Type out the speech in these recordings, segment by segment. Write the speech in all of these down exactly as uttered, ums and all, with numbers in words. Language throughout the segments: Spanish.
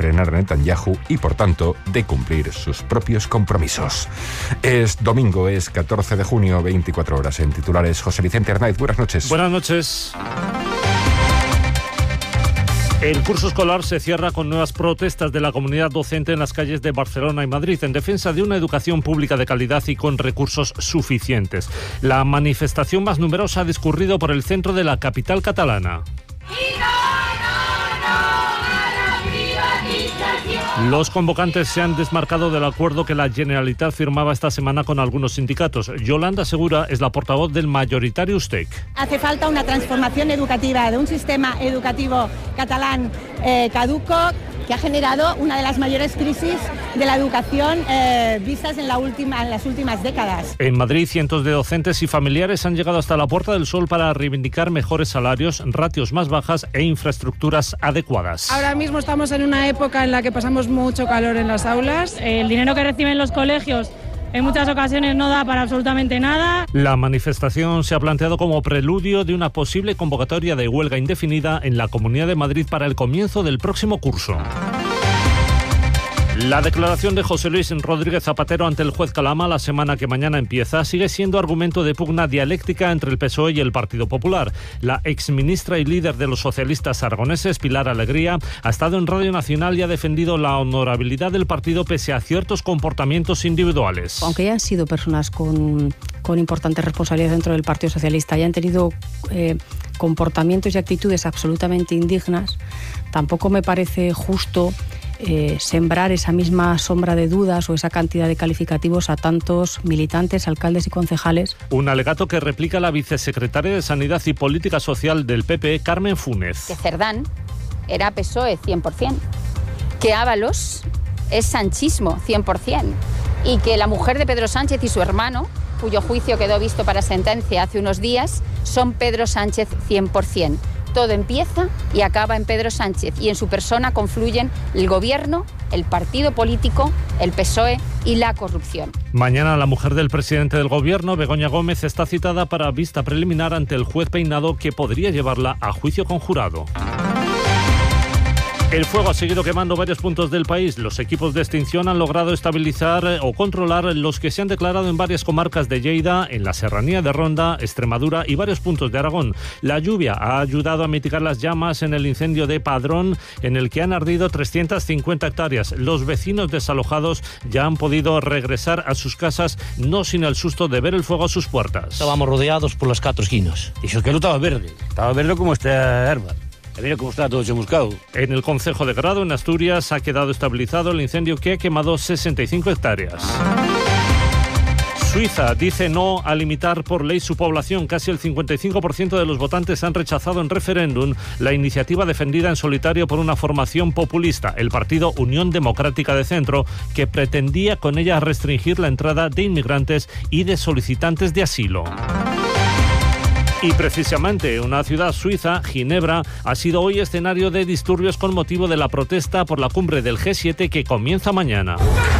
frenar a Netanyahu y, por tanto, de cumplir sus propios compromisos. Es domingo, es catorce de junio, veinticuatro horas en titulares. José Vicente Arnaiz, buenas noches. Buenas noches. El curso escolar se cierra con nuevas protestas de la comunidad docente en las calles de Barcelona y Madrid en defensa de una educación pública de calidad y con recursos suficientes. La manifestación más numerosa ha discurrido por el centro de la capital catalana. Los convocantes se han desmarcado del acuerdo que la Generalitat firmaba esta semana con algunos sindicatos. Yolanda Segura es la portavoz del mayoritario Ustec. Hace falta una transformación educativa de un sistema educativo catalán eh, caduco que ha generado una de las mayores crisis de la educación eh, vistas en, la última, en las últimas décadas. En Madrid, cientos de docentes y familiares han llegado hasta la Puerta del Sol para reivindicar mejores salarios, ratios más bajas e infraestructuras adecuadas. Ahora mismo estamos en una época en la que pasamos mucho calor en las aulas. El dinero que reciben los colegios en muchas ocasiones no da para absolutamente nada. La manifestación se ha planteado como preludio de una posible convocatoria de huelga indefinida en la Comunidad de Madrid para el comienzo del próximo curso. La declaración de José Luis Rodríguez Zapatero ante el juez Calama la semana que mañana empieza sigue siendo argumento de pugna dialéctica entre el P S O E y el Partido Popular. La exministra y líder de los socialistas aragoneses, Pilar Alegría, ha estado en Radio Nacional y ha defendido la honorabilidad del partido pese a ciertos comportamientos individuales. Aunque hayan sido personas con, con importantes responsabilidades dentro del Partido Socialista y han tenido eh, comportamientos y actitudes absolutamente indignas, tampoco me parece justo Eh, sembrar esa misma sombra de dudas o esa cantidad de calificativos a tantos militantes, alcaldes y concejales. Un alegato que replica la vicesecretaria de Sanidad y Política Social del P P, Carmen Funes. Que Cerdán era P S O E cien por ciento, que Ábalos es sanchismo cien por ciento y que la mujer de Pedro Sánchez y su hermano, cuyo juicio quedó visto para sentencia hace unos días, son Pedro Sánchez cien por ciento. Todo empieza y acaba en Pedro Sánchez y en su persona confluyen el gobierno, el partido político, el P S O E y la corrupción. Mañana la mujer del presidente del gobierno, Begoña Gómez, está citada para vista preliminar ante el juez Peinado, que podría llevarla a juicio conjurado. El fuego ha seguido quemando varios puntos del país. Los equipos de extinción han logrado estabilizar o controlar los que se han declarado en varias comarcas de Lleida, en la serranía de Ronda, Extremadura y varios puntos de Aragón. La lluvia ha ayudado a mitigar las llamas en el incendio de Padrón, en el que han ardido trescientas cincuenta hectáreas. Los vecinos desalojados ya han podido regresar a sus casas, no sin el susto de ver el fuego a sus puertas. Estábamos rodeados por las cuatro esquinas. Y eso que no estaba verde. Estaba verde como esta herba. Mira cómo está todo chamuscado. En el concejo de Grado, en Asturias, ha quedado estabilizado el incendio que ha quemado sesenta y cinco hectáreas. Suiza dice no a limitar por ley su población. Casi el cincuenta y cinco por ciento de los votantes han rechazado en referéndum la iniciativa defendida en solitario por una formación populista, el partido Unión Democrática de Centro, que pretendía con ella restringir la entrada de inmigrantes y de solicitantes de asilo. Y precisamente una ciudad suiza, Ginebra, ha sido hoy escenario de disturbios con motivo de la protesta por la cumbre del G siete que comienza mañana.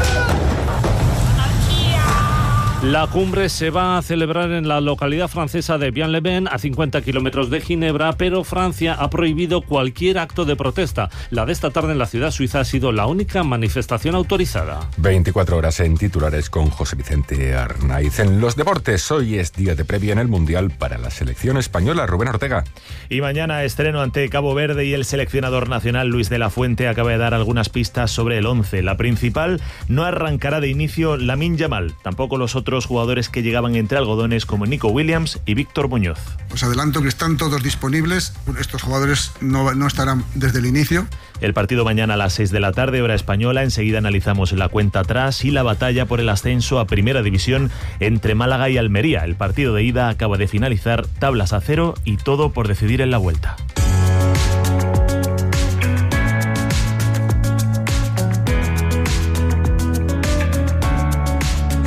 La cumbre se va a celebrar en la localidad francesa de Bien-les-Bains, a cincuenta kilómetros de Ginebra, pero Francia ha prohibido cualquier acto de protesta. La de esta tarde en la ciudad suiza ha sido la única manifestación autorizada. veinticuatro horas en titulares con José Vicente Arnaiz. En los deportes, hoy es día de previa en el Mundial para la selección española. Rubén Ortega. Y mañana estreno ante Cabo Verde y el seleccionador nacional Luis de la Fuente acaba de dar algunas pistas sobre el once. La principal, no arrancará de inicio Lamine Yamal, tampoco los otros jugadores que llegaban entre algodones como Nico Williams y Víctor Muñoz. Os adelanto que están todos disponibles. Estos jugadores no, no estarán desde el inicio. El partido mañana a las seis de la tarde, hora española. Enseguida analizamos la cuenta atrás y la batalla por el ascenso a Primera División entre Málaga y Almería. El partido de ida acaba de finalizar, tablas a cero y todo por decidir en la vuelta.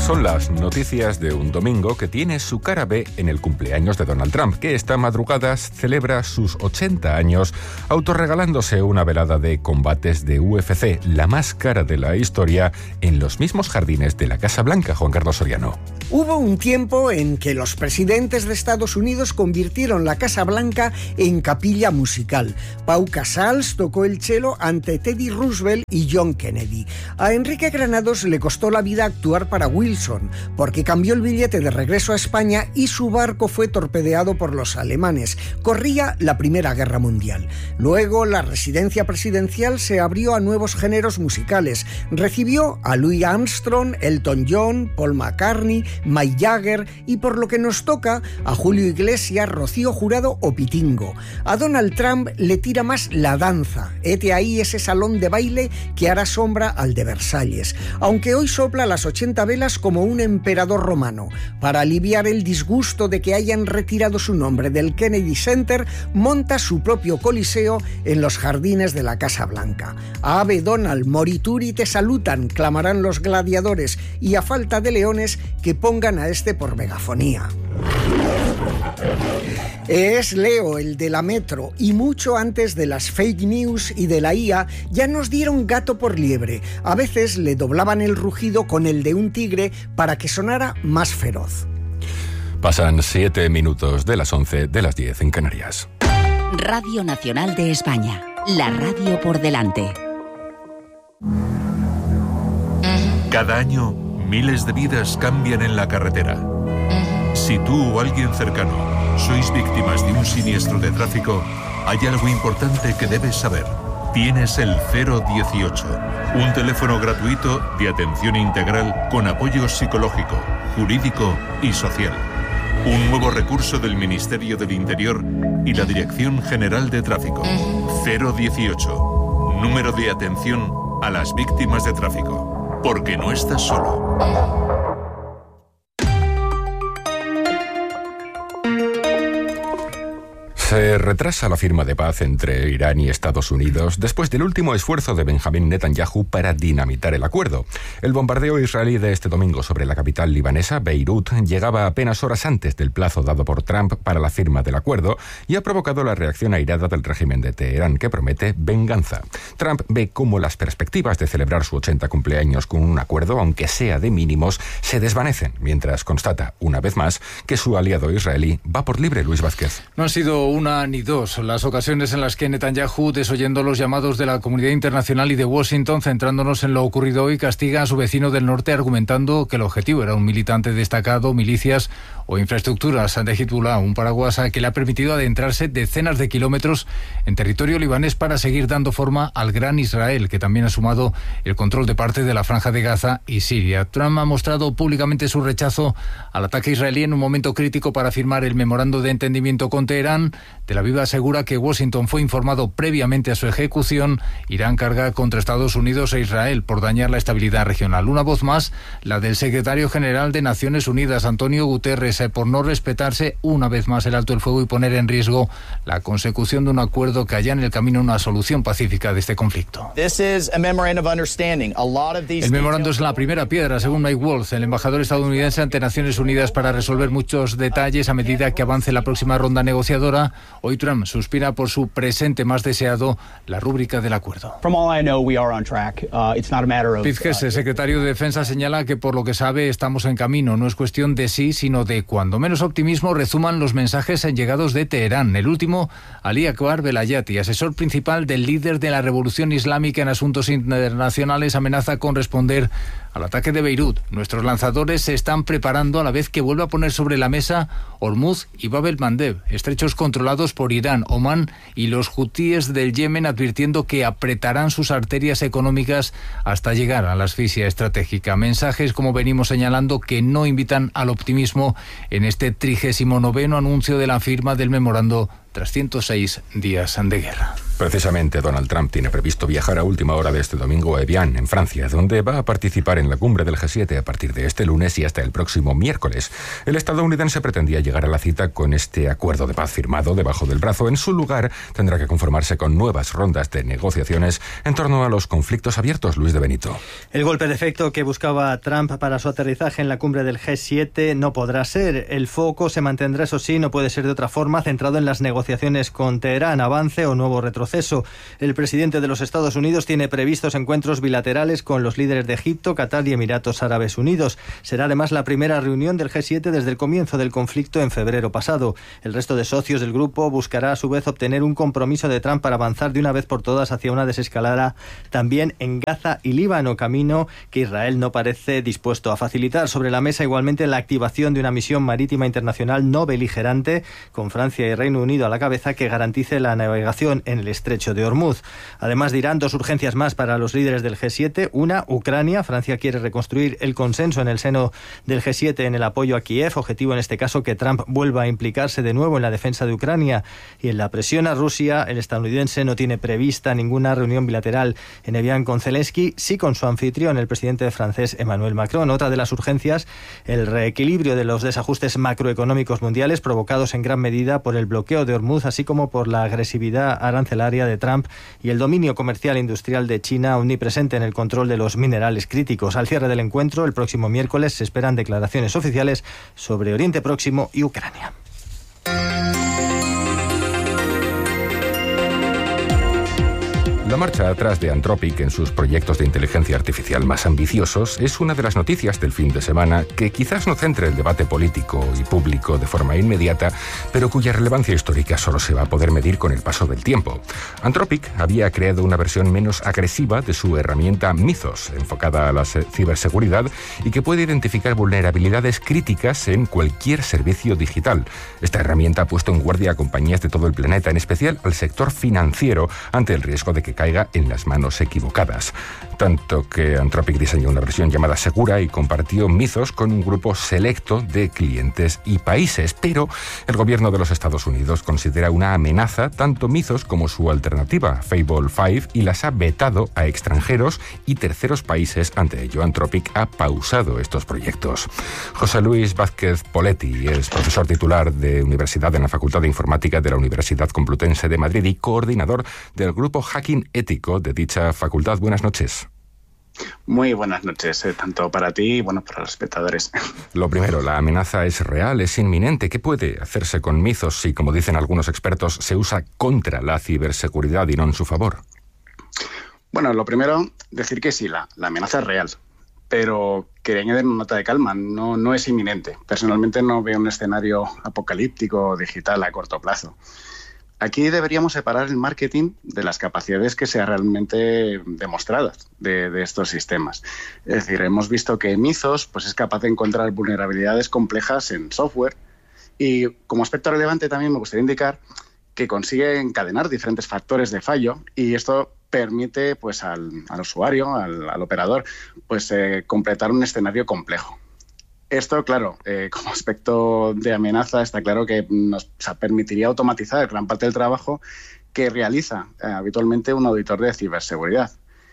son las noticias de un domingo que tiene su cara B en el cumpleaños de Donald Trump, que esta madrugada celebra sus ochenta años autorregalándose una velada de combates de U F C, la más cara de la historia, en los mismos jardines de la Casa Blanca. Juan Carlos Soriano. Hubo un tiempo en que los presidentes de Estados Unidos convirtieron la Casa Blanca en capilla musical. Pau Casals tocó el cello ante Teddy Roosevelt y John Kennedy. A Enrique Granados le costó la vida actuar para Wilson, porque cambió el billete de regreso a España y su barco fue torpedeado por los alemanes. Corría la Primera Guerra Mundial. Luego, la residencia presidencial se abrió a nuevos géneros musicales. Recibió a Louis Armstrong, Elton John, Paul McCartney, Mick Jagger y, por lo que nos toca, a Julio Iglesias, Rocío Jurado o Pitingo. A Donald Trump le tira más la danza. Hete ahí ese salón de baile que hará sombra al de Versalles. Aunque hoy sopla las ochenta velas como un emperador romano. Para aliviar el disgusto de que hayan retirado su nombre del Kennedy Center, monta su propio coliseo en los jardines de la Casa Blanca. Ave Donald, morituri te salutan, clamarán los gladiadores, y a falta de leones, que pongan a este por megafonía. Es Leo, el de la Metro, y mucho antes de las fake news y de la I A ya nos dieron gato por liebre. A veces le doblaban el rugido con el de un tigre para que sonara más feroz. Pasan siete minutos de las once, de las diez en Canarias. Radio Nacional de España, la radio por delante. Cada año, miles de vidas cambian en la carretera. Si tú o alguien cercano sois víctimas de un siniestro de tráfico, hay algo importante que debes saber. Tienes el cero dieciocho, un teléfono gratuito de atención integral con apoyo psicológico, jurídico y social. Un nuevo recurso del Ministerio del Interior y la Dirección General de Tráfico. cero dieciocho, número de atención a las víctimas de tráfico. Porque no estás solo. Se retrasa la firma de paz entre Irán y Estados Unidos después del último esfuerzo de Benjamín Netanyahu para dinamitar el acuerdo. El bombardeo israelí de este domingo sobre la capital libanesa, Beirut, llegaba apenas horas antes del plazo dado por Trump para la firma del acuerdo y ha provocado la reacción airada del régimen de Teherán, que promete venganza. Trump ve cómo las perspectivas de celebrar su ochenta cumpleaños con un acuerdo, aunque sea de mínimos, se desvanecen, mientras constata, una vez más, que su aliado israelí va por libre. Luis Vázquez. No han sido una ni dos las ocasiones en las que Netanyahu, desoyendo los llamados de la comunidad internacional y de Washington, centrándonos en lo ocurrido hoy, castiga a su vecino del norte argumentando que el objetivo era un militante destacado, milicias o infraestructuras de Hezbollah, un paraguas que le ha permitido adentrarse decenas de kilómetros en territorio libanés para seguir dando forma al gran Israel, que también ha sumado el control de parte de la Franja de Gaza y Siria. Trump ha mostrado públicamente su rechazo al ataque israelí en un momento crítico para firmar el memorando de entendimiento con Teherán. Tel Aviv asegura que Washington fue informado previamente a su ejecución. Irán carga contra Estados Unidos e Israel por dañar la estabilidad regional. Una voz más, la del secretario general de Naciones Unidas, Antonio Guterres, por no respetarse una vez más el alto el fuego y poner en riesgo la consecución de un acuerdo que haya en el camino una solución pacífica de este conflicto. El memorando es la primera piedra, según Mike Waltz, el embajador estadounidense ante Naciones Unidas, para resolver muchos detalles a medida que avance la próxima ronda negociadora. Hoy Trump suspira por su presente más deseado, la rúbrica del acuerdo. Pete Hegseth, secretario de Defensa, señala que por lo que sabe estamos en camino. No es cuestión de sí, sino de cuando menos optimismo rezuman los mensajes llegados de Teherán. El último, Ali Akbar Velayati, asesor principal del líder de la Revolución Islámica en asuntos internacionales, amenaza con responder al ataque de Beirut. Nuestros lanzadores se están preparando a la vez que vuelve a poner sobre la mesa Hormuz y Bab el-Mandeb, estrechos controlados por Irán, Omán y los hutíes del Yemen, advirtiendo que apretarán sus arterias económicas hasta llegar a la asfixia estratégica. Mensajes, como venimos señalando, que no invitan al optimismo en este trigésimo noveno anuncio de la firma del memorando tras ciento seis días de guerra. Precisamente Donald Trump tiene previsto viajar a última hora de este domingo a Evian, en Francia, donde va a participar en la cumbre del G siete a partir de este lunes y hasta el próximo miércoles. El estadounidense pretendía llegar a la cita con este acuerdo de paz firmado debajo del brazo. En su lugar, tendrá que conformarse con nuevas rondas de negociaciones en torno a los conflictos abiertos. Luis de Benito. El golpe de efecto que buscaba Trump para su aterrizaje en la cumbre del G siete no podrá ser. El foco se mantendrá, eso sí, no puede ser de otra forma, centrado en las negociaciones con Teherán, avance o nuevo retroceso. El presidente de los Estados Unidos tiene previstos encuentros bilaterales con los líderes de Egipto, Qatar y Emiratos Árabes Unidos. Será además la primera reunión del G siete desde el comienzo del conflicto en febrero pasado. El resto de socios del grupo buscará a su vez obtener un compromiso de Trump para avanzar de una vez por todas hacia una desescalada también en Gaza y Líbano, camino que Israel no parece dispuesto a facilitar. Sobre la mesa igualmente la activación de una misión marítima internacional no beligerante con Francia y Reino Unido a la cabeza que garantice la navegación en el estrecho de Hormuz. Además de Irán, dos urgencias más para los líderes del G siete. Una, Ucrania. Francia quiere reconstruir el consenso en el seno del G siete en el apoyo a Kiev, objetivo en este caso que Trump vuelva a implicarse de nuevo en la defensa de Ucrania. Y en la presión a Rusia, el estadounidense no tiene prevista ninguna reunión bilateral en Evian con Zelensky, sí con su anfitrión, el presidente francés Emmanuel Macron. Otra de las urgencias, el reequilibrio de los desajustes macroeconómicos mundiales provocados en gran medida por el bloqueo de Hormuz, así como por la agresividad arancelaria de Trump y el dominio comercial e industrial de China omnipresente en el control de los minerales críticos. Al cierre del encuentro, el próximo miércoles, se esperan declaraciones oficiales sobre Oriente Próximo y Ucrania. La marcha atrás de Anthropic en sus proyectos de inteligencia artificial más ambiciosos es una de las noticias del fin de semana que quizás no centre el debate político y público de forma inmediata, pero cuya relevancia histórica solo se va a poder medir con el paso del tiempo. Anthropic había creado una versión menos agresiva de su herramienta Mythos, enfocada a la ciberseguridad y que puede identificar vulnerabilidades críticas en cualquier servicio digital. Esta herramienta ha puesto en guardia a compañías de todo el planeta, en especial al sector financiero, ante el riesgo de que caiga en las manos equivocadas. Tanto que Anthropic diseñó una versión llamada Segura y compartió Mythos con un grupo selecto de clientes y países, pero el gobierno de los Estados Unidos considera una amenaza tanto Mythos como su alternativa, Fable cinco, y las ha vetado a extranjeros y terceros países. Ante ello, Anthropic ha pausado estos proyectos. José Luis Vázquez Poletti es profesor titular de Universidad en la Facultad de Informática de la Universidad Complutense de Madrid y coordinador del grupo Hacking Ético de dicha facultad. Buenas noches. Muy buenas noches, eh, tanto para ti y bueno, para los espectadores. Lo primero, ¿la amenaza es real, es inminente? ¿Qué puede hacerse con Mythos si, como dicen algunos expertos, se usa contra la ciberseguridad y no en su favor? Bueno, lo primero, decir que sí, la, la amenaza es real, pero quería añadir una nota de calma, no, no es inminente. Personalmente no veo un escenario apocalíptico digital a corto plazo. Aquí deberíamos separar el marketing de las capacidades que sean realmente demostradas de, de estos sistemas. Es decir, hemos visto que Mythos pues, es capaz de encontrar vulnerabilidades complejas en software y como aspecto relevante también me gustaría indicar que consigue encadenar diferentes factores de fallo y esto permite pues, al, al usuario, al, al operador, pues, eh, completar un escenario complejo. Esto, claro, eh, como aspecto de amenaza, está claro que nos o sea, permitiría automatizar gran parte del trabajo que realiza eh, habitualmente un auditor de ciberseguridad.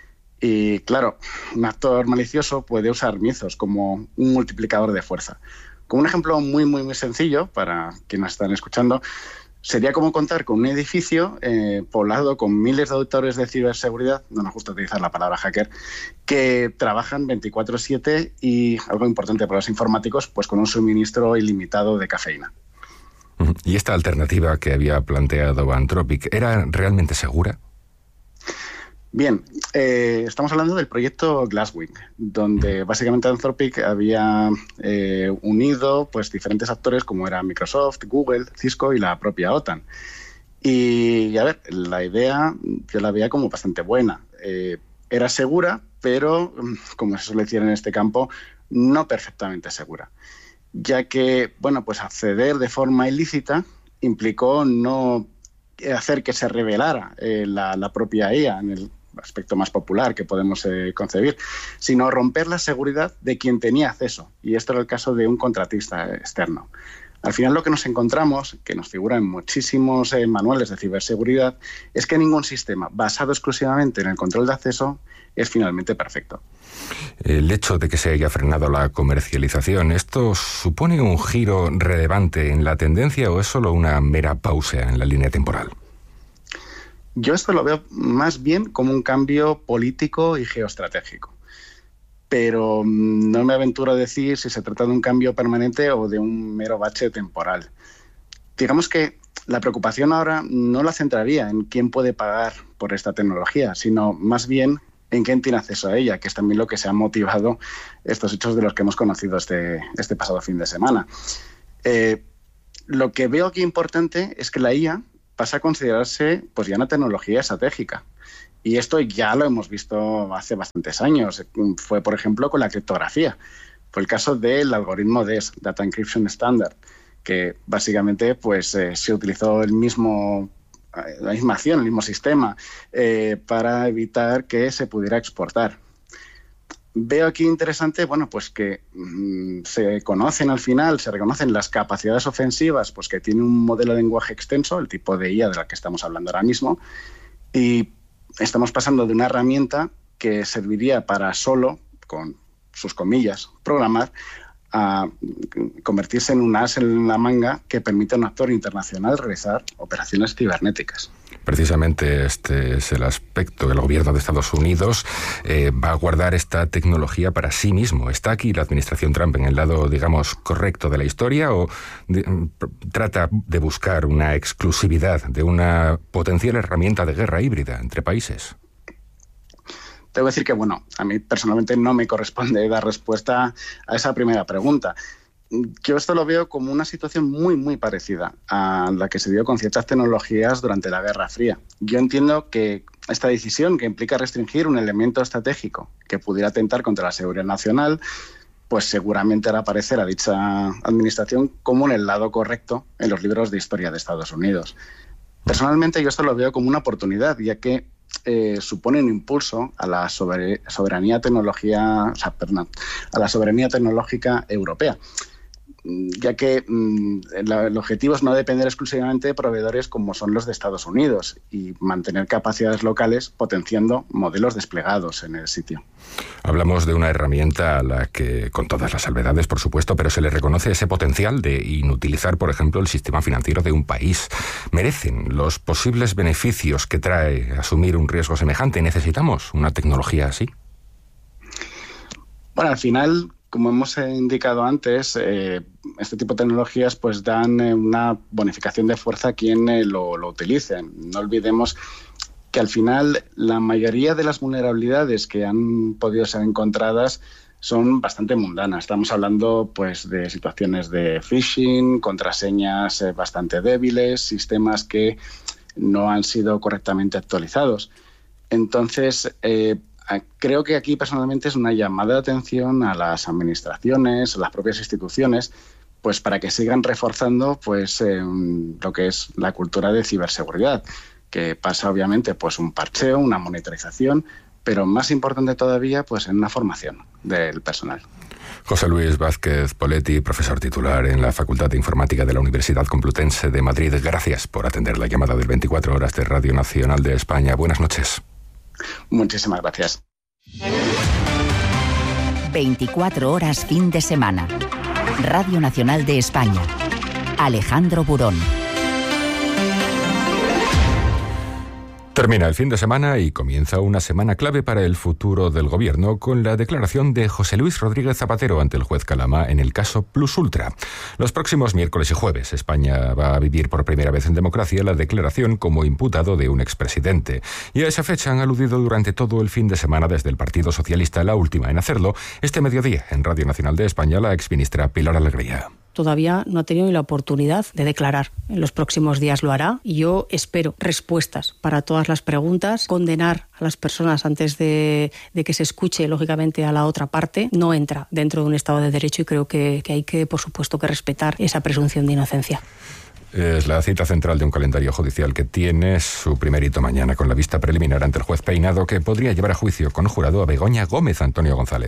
Y, claro, un actor malicioso puede usar Mythos como un multiplicador de fuerza. Como un ejemplo muy, muy, muy sencillo, para quienes están escuchando, sería como contar con un edificio eh, poblado con miles de auditores de ciberseguridad, no nos gusta utilizar la palabra hacker, que trabajan veinticuatro siete y, algo importante para los informáticos, pues con un suministro ilimitado de cafeína. ¿Y esta alternativa que había planteado Anthropic era realmente segura? Bien, eh, estamos hablando del proyecto Glasswing, donde básicamente Anthropic había eh, unido pues, diferentes actores como era Microsoft, Google, Cisco y la propia OTAN. Y, a ver, la idea yo la veía como bastante buena. Eh, era segura, pero, como se suele decir en este campo, no perfectamente segura. Ya que, bueno, pues acceder de forma ilícita implicó no hacer que se revelara eh, la, la propia I A en el aspecto más popular que podemos eh, concebir, sino romper la seguridad de quien tenía acceso. Y esto era el caso de un contratista externo. Al final lo que nos encontramos, que nos figura en muchísimos eh, manuales de ciberseguridad, es que ningún sistema basado exclusivamente en el control de acceso es finalmente perfecto. El hecho de que se haya frenado la comercialización, ¿esto supone un giro relevante en la tendencia o es solo una mera pausa en la línea temporal? Yo esto lo veo más bien como un cambio político y geoestratégico. Pero no me aventuro a decir si se trata de un cambio permanente o de un mero bache temporal. Digamos que la preocupación ahora no la centraría en quién puede pagar por esta tecnología, sino más bien en quién tiene acceso a ella, que es también lo que se ha motivado estos hechos de los que hemos conocido este, este pasado fin de semana. Eh, lo que veo aquí importante es que la I A pasa a considerarse pues ya una tecnología estratégica. Y esto ya lo hemos visto hace bastantes años. Fue, por ejemplo, con la criptografía. Fue el caso del algoritmo D E S, Data Encryption Standard, que básicamente pues, eh, se utilizó el mismo, la misma acción, el mismo sistema, eh, para evitar que se pudiera exportar. Veo aquí interesante, bueno, pues que mmm, se conocen al final, se reconocen las capacidades ofensivas, pues que tiene un modelo de lenguaje extenso, el tipo de I A de la que estamos hablando ahora mismo, y estamos pasando de una herramienta que serviría para solo, con sus comillas, programar, a convertirse en un as en la manga que permite a un actor internacional realizar operaciones cibernéticas. Precisamente este es el aspecto. El gobierno de Estados Unidos eh, va a guardar esta tecnología para sí mismo. ¿Está aquí la administración Trump en el lado, digamos, correcto de la historia o de, trata de buscar una exclusividad de una potencial herramienta de guerra híbrida entre países? Tengo que decir que, bueno, a mí personalmente no me corresponde dar respuesta a esa primera pregunta. Yo esto lo veo como una situación muy, muy parecida a la que se dio con ciertas tecnologías durante la Guerra Fría. Yo entiendo que esta decisión, que implica restringir un elemento estratégico que pudiera atentar contra la seguridad nacional, pues seguramente hará aparecer a dicha administración como en el lado correcto en los libros de historia de Estados Unidos. Personalmente yo esto lo veo como una oportunidad, ya que Eh, supone un impulso a la sober- soberanía tecnología, o sea, perdón, a la soberanía tecnológica europea, ya que mmm, la, el objetivo es no depender exclusivamente de proveedores como son los de Estados Unidos y mantener capacidades locales potenciando modelos desplegados en el sitio. Hablamos de una herramienta a la que, con todas las salvedades, por supuesto, pero se le reconoce ese potencial de inutilizar, por ejemplo, el sistema financiero de un país. ¿Merecen los posibles beneficios que trae asumir un riesgo semejante? ¿Necesitamos una tecnología así? Bueno, al final, como hemos indicado antes, eh, este tipo de tecnologías pues dan eh, una bonificación de fuerza a quien eh, lo, lo utilice. No olvidemos que al final la mayoría de las vulnerabilidades que han podido ser encontradas son bastante mundanas. Estamos hablando pues de situaciones de phishing, contraseñas eh, bastante débiles, sistemas que no han sido correctamente actualizados. Entonces, eh, creo que aquí personalmente es una llamada de atención a las administraciones, a las propias instituciones, pues para que sigan reforzando pues eh, lo que es la cultura de ciberseguridad, que pasa obviamente pues un parcheo, una monitorización, pero más importante todavía pues en una formación del personal. José Luis Vázquez Poletti, profesor titular en la Facultad de Informática de la Universidad Complutense de Madrid. Gracias por atender la llamada del veinticuatro horas de Radio Nacional de España. Buenas noches. Muchísimas gracias. veinticuatro horas fin de semana. Radio Nacional de España. Alejandro Burón. Termina el fin de semana y comienza una semana clave para el futuro del gobierno con la declaración de José Luis Rodríguez Zapatero ante el juez Calama en el caso Plus Ultra. Los próximos miércoles y jueves, España va a vivir por primera vez en democracia la declaración como imputado de un expresidente. Y a esa fecha han aludido durante todo el fin de semana desde el Partido Socialista, la última en hacerlo, este mediodía en Radio Nacional de España, la exministra Pilar Alegría. Todavía no ha tenido ni la oportunidad de declarar. En los próximos días lo hará y yo espero respuestas para todas las preguntas. Condenar a las personas antes de, de que se escuche, lógicamente, a la otra parte no entra dentro de un Estado de Derecho y creo que, que hay que, por supuesto, que respetar esa presunción de inocencia. Es la cita central de un calendario judicial que tiene su primer hito mañana con la vista preliminar ante el juez Peinado, que podría llevar a juicio con jurado a Begoña Gómez Antonio González.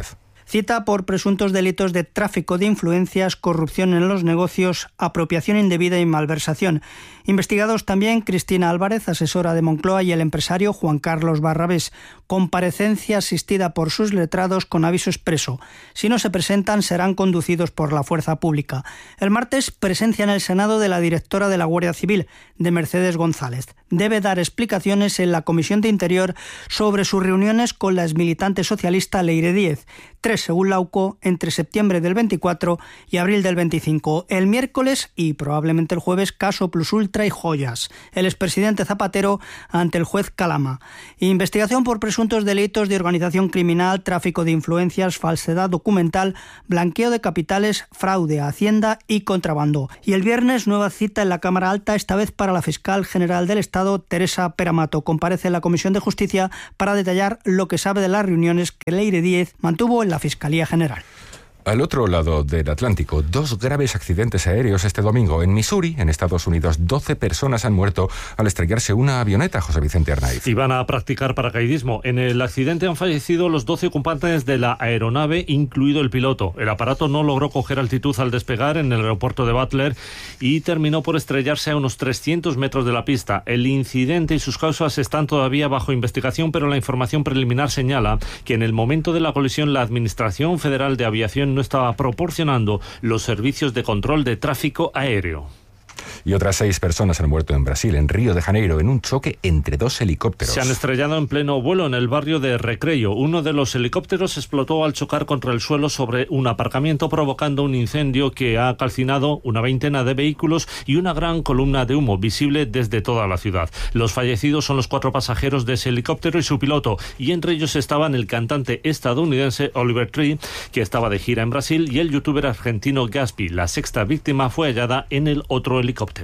Cita por presuntos delitos de tráfico de influencias, corrupción en los negocios, apropiación indebida y malversación. Investigados también Cristina Álvarez, asesora de Moncloa, y el empresario Juan Carlos Barrabés. Comparecencia asistida por sus letrados con aviso expreso. Si no se presentan, serán conducidos por la fuerza pública. El martes, presencia en el Senado de la directora de la Guardia Civil, de Mercedes González. Debe dar explicaciones en la Comisión de Interior sobre sus reuniones con la exmilitante socialista Leire Díez. Tres, según la U C O, entre septiembre del veinticuatro y abril del veinticinco. El miércoles y probablemente el jueves, caso Plus Ultra y joyas. El expresidente Zapatero ante el juez Calama. Investigación por presuntos delitos de organización criminal, tráfico de influencias, falsedad documental, blanqueo de capitales, fraude a Hacienda y contrabando. Y el viernes, nueva cita en la Cámara Alta, esta vez para la fiscal general del Estado, Teresa Peramato. Comparece en la Comisión de Justicia para detallar lo que sabe de las reuniones que Leire Díez mantuvo en la Fiscalía General. Al otro lado del Atlántico, dos graves accidentes aéreos este domingo. En Missouri, en Estados Unidos, doce personas han muerto al estrellarse una avioneta, José Vicente Arnaiz. Iban a practicar paracaidismo. En el accidente han fallecido los doce ocupantes de la aeronave, incluido el piloto. El aparato no logró coger altitud al despegar en el aeropuerto de Butler y terminó por estrellarse a unos trescientos metros de la pista. El incidente y sus causas están todavía bajo investigación, pero la información preliminar señala que en el momento de la colisión la Administración Federal de Aviación no estaba proporcionando los servicios de control de tráfico aéreo. Y otras seis personas han muerto en Brasil, en Río de Janeiro, en un choque entre dos helicópteros. Se han estrellado en pleno vuelo en el barrio de Recreio. Uno de los helicópteros explotó al chocar contra el suelo sobre un aparcamiento, provocando un incendio que ha calcinado una veintena de vehículos y una gran columna de humo visible desde toda la ciudad. Los fallecidos son los cuatro pasajeros de ese helicóptero y su piloto, y entre ellos estaban el cantante estadounidense Oliver Tree, que estaba de gira en Brasil, y el youtuber argentino Gaspi. La sexta víctima fue hallada en el otro helicóptero.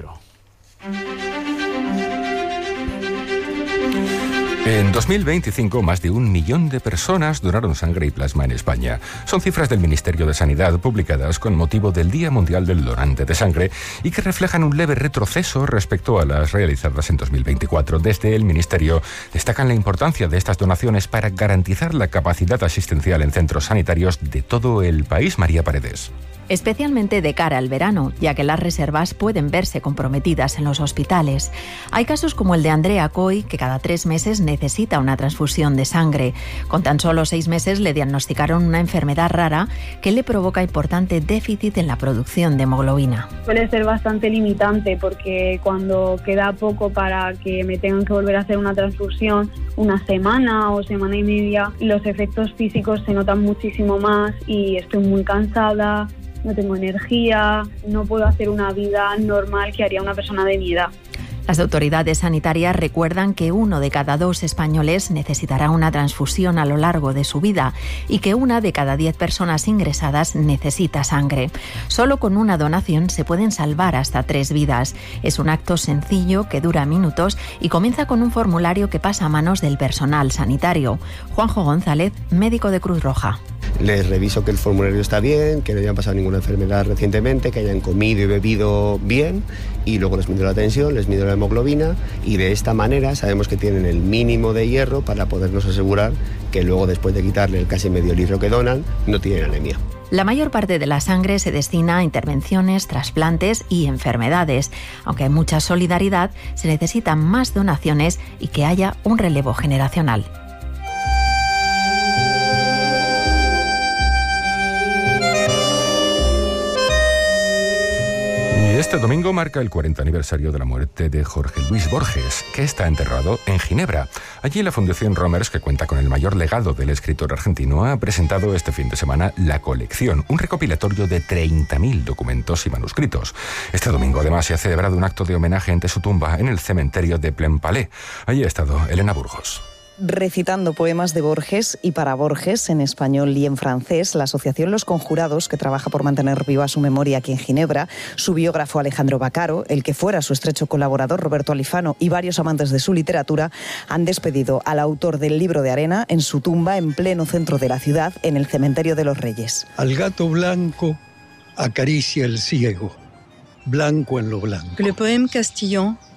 En dos mil veinticinco, más de un millón de personas donaron sangre y plasma en España. Son cifras del Ministerio de Sanidad publicadas con motivo del Día Mundial del Donante de Sangre y que reflejan un leve retroceso respecto a las realizadas en dos mil veinticuatro. Desde el Ministerio destacan la importancia de estas donaciones para garantizar la capacidad asistencial en centros sanitarios de todo el país. María Paredes. Especialmente de cara al verano, ya que las reservas pueden verse comprometidas en los hospitales. Hay casos como el de Andrea Coy, que cada tres meses necesita una transfusión de sangre. Con tan solo seis meses le diagnosticaron una enfermedad rara que le provoca importante déficit en la producción de hemoglobina. Suele ser bastante limitante porque cuando queda poco para que me tengan que volver a hacer una transfusión, una semana o semana y media, los efectos físicos se notan muchísimo más y estoy muy cansada. No tengo energía, no puedo hacer una vida normal que haría una persona de mi edad. Las autoridades sanitarias recuerdan que uno de cada dos españoles necesitará una transfusión a lo largo de su vida y que una de cada diez personas ingresadas necesita sangre. Solo con una donación se pueden salvar hasta tres vidas. Es un acto sencillo que dura minutos y comienza con un formulario que pasa a manos del personal sanitario. Juanjo González, médico de Cruz Roja. Les reviso que el formulario está bien, que no hayan pasado ninguna enfermedad recientemente, que hayan comido y bebido bien, y luego les mido la tensión, les mido la hemoglobina, y de esta manera sabemos que tienen el mínimo de hierro para podernos asegurar que luego, después de quitarle el casi medio litro que donan, no tienen anemia. La mayor parte de la sangre se destina a intervenciones, trasplantes y enfermedades. Aunque hay mucha solidaridad, se necesitan más donaciones y que haya un relevo generacional. Este domingo marca el cuarenta aniversario de la muerte de Jorge Luis Borges, que está enterrado en Ginebra. Allí la Fundación Romers, que cuenta con el mayor legado del escritor argentino, ha presentado este fin de semana La Colección, un recopilatorio de treinta mil documentos y manuscritos. Este domingo además se ha celebrado un acto de homenaje ante su tumba en el cementerio de Plaine-Palais. Allí ha estado Elena Burgos. Recitando poemas de Borges y para Borges en español y en francés, la asociación Los Conjurados, que trabaja por mantener viva su memoria aquí en Ginebra, su biógrafo Alejandro Bacaro, el que fuera su estrecho colaborador Roberto Alifano y varios amantes de su literatura, han despedido al autor del Libro de Arena en su tumba en pleno centro de la ciudad, en el Cementerio de los Reyes. Al gato blanco acaricia el ciego, blanco en lo blanco. Le poème Castillon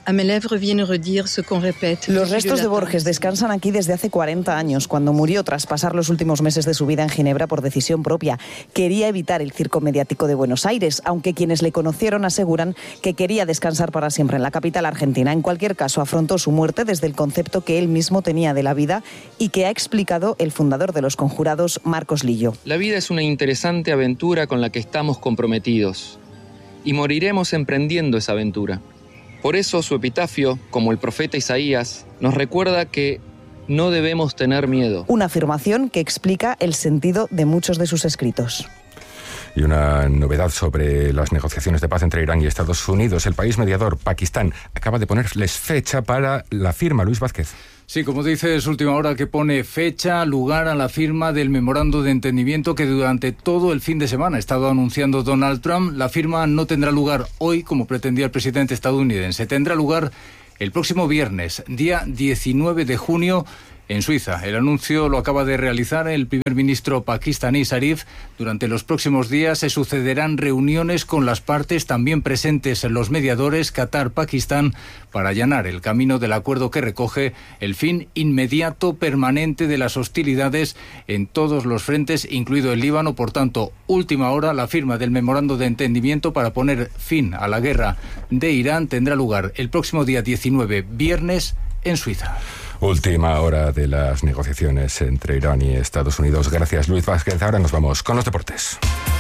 Los restos de Borges descansan aquí desde hace cuarenta años, cuando murió tras pasar los últimos meses de su vida en Ginebra por decisión propia. Quería evitar el circo mediático de Buenos Aires, aunque quienes le conocieron aseguran que quería descansar para siempre en la capital argentina. En cualquier caso, afrontó su muerte desde el concepto que él mismo tenía de la vida y que ha explicado el fundador de Los Conjurados, Marcos Lillo. La vida es una interesante aventura con la que estamos comprometidos y moriremos emprendiendo esa aventura. Por eso su epitafio, como el profeta Isaías, nos recuerda que no debemos tener miedo. Una afirmación que explica el sentido de muchos de sus escritos. Y una novedad sobre las negociaciones de paz entre Irán y Estados Unidos. El país mediador, Pakistán, acaba de ponerles fecha para la firma. Luis Vázquez. Sí, como dices, última hora que pone fecha, lugar a la firma del memorando de entendimiento que durante todo el fin de semana ha estado anunciando Donald Trump. La firma no tendrá lugar hoy, como pretendía el presidente estadounidense. Tendrá lugar el próximo viernes, día diecinueve de junio, en Suiza. El anuncio lo acaba de realizar el primer ministro pakistaní Zarif. Durante los próximos días se sucederán reuniones con las partes también presentes en los mediadores Qatar, Pakistán, para allanar el camino del acuerdo que recoge el fin inmediato permanente de las hostilidades en todos los frentes, incluido el Líbano. Por tanto, última hora, la firma del memorando de entendimiento para poner fin a la guerra de Irán tendrá lugar el próximo día diecinueve, viernes, en Suiza. Última hora de las negociaciones entre Irán y Estados Unidos. Gracias, Luis Vázquez. Ahora nos vamos con los deportes.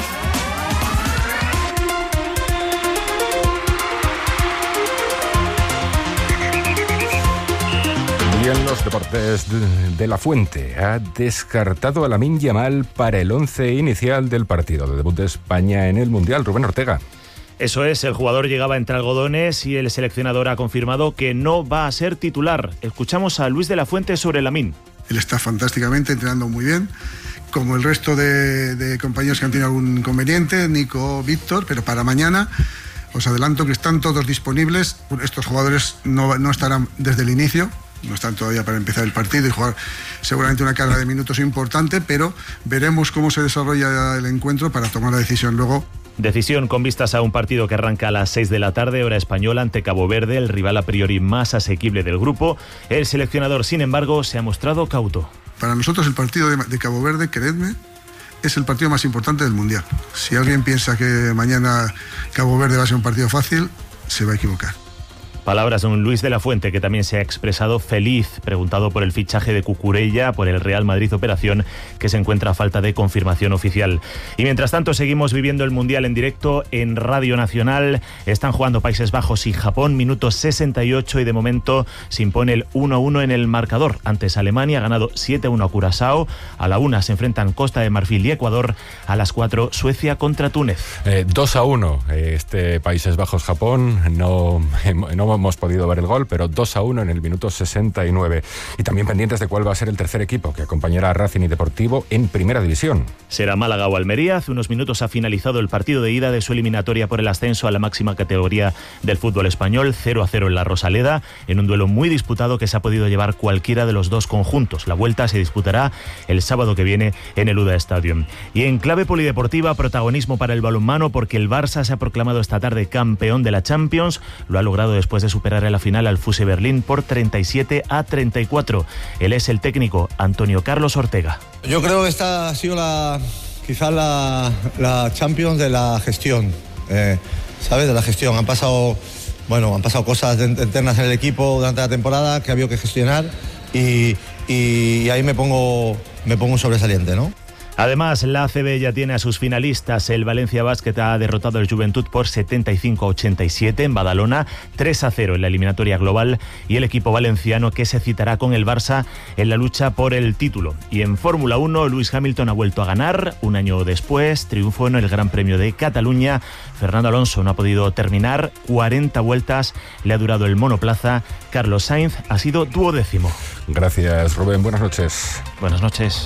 Y en los deportes, de la Fuente ha descartado a Lamine Yamal para el once inicial del partido de debut de España en el Mundial. Rubén Ortega. Eso es, el jugador llegaba entre algodones y el seleccionador ha confirmado que no va a ser titular. Escuchamos a Luis de la Fuente sobre Lamine. Él está fantásticamente, entrenando muy bien, como el resto de, de compañeros que han tenido algún inconveniente, Nico, Víctor, pero para mañana os adelanto que están todos disponibles. Estos jugadores no, no estarán desde el inicio, no están todavía para empezar el partido y jugar seguramente una carga de minutos importante, pero veremos cómo se desarrolla el encuentro para tomar la decisión luego. Decisión con vistas a un partido que arranca a las seis de la tarde, hora española, ante Cabo Verde, el rival a priori más asequible del grupo. El seleccionador, sin embargo, se ha mostrado cauto. Para nosotros el partido de, de Cabo Verde, creedme, es el partido más importante del Mundial. Si alguien piensa que mañana Cabo Verde va a ser un partido fácil, se va a equivocar. Palabras de un Luis de la Fuente que también se ha expresado feliz, preguntado por el fichaje de Cucurella por el Real Madrid, operación que se encuentra a falta de confirmación oficial. Y mientras tanto seguimos viviendo el Mundial en directo en Radio Nacional. Están jugando Países Bajos y Japón, minuto sesenta y ocho, y de momento se impone el uno a uno en el marcador. Antes Alemania ha ganado siete a uno a Curazao. A la una se enfrentan Costa de Marfil y Ecuador. A las cuatro Suecia contra Túnez. Eh, dos a uno este Países Bajos-Japón. No, no hemos podido ver el gol, pero dos a uno en el minuto sesenta y nueve. Y también pendientes de cuál va a ser el tercer equipo que acompañará a Racing y Deportivo en Primera División. Será Málaga o Almería. Hace unos minutos ha finalizado el partido de ida de su eliminatoria por el ascenso a la máxima categoría del fútbol español, cero a cero en la Rosaleda, en un duelo muy disputado que se ha podido llevar cualquiera de los dos conjuntos. La vuelta se disputará el sábado que viene en el U D A Stadium. Y en clave polideportiva, protagonismo para el balonmano, porque el Barça se ha proclamado esta tarde campeón de la Champions. Lo ha logrado después de superar en la final al F U S Berlín por treinta y siete a treinta y cuatro. Él es el técnico Antonio Carlos Ortega. Yo creo que esta ha sido la, quizás la, la Champions de la gestión, eh, ¿sabes? De la gestión. Han pasado, bueno, han pasado cosas internas en el equipo durante la temporada que ha habido que gestionar y, y, y ahí me pongo, me pongo un sobresaliente, ¿no? Además, la A C B ya tiene a sus finalistas. El Valencia Basket ha derrotado al Juventud por setenta y cinco a ochenta y siete en Badalona, tres a cero en la eliminatoria global, y el equipo valenciano que se citará con el Barça en la lucha por el título. Y en Fórmula uno, Lewis Hamilton ha vuelto a ganar. Un año después, triunfo en el Gran Premio de Cataluña. Fernando Alonso no ha podido terminar. cuarenta vueltas le ha durado el monoplaza. Carlos Sainz ha sido duodécimo. Gracias, Rubén. Buenas noches. Buenas noches.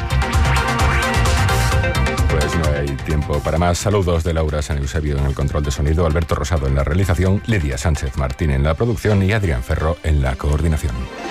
Pues no hay tiempo para más. Saludos de Laura San Eusebio en el control de sonido, Alberto Rosado en la realización, Lidia Sánchez Martín en la producción y Adrián Ferro en la coordinación.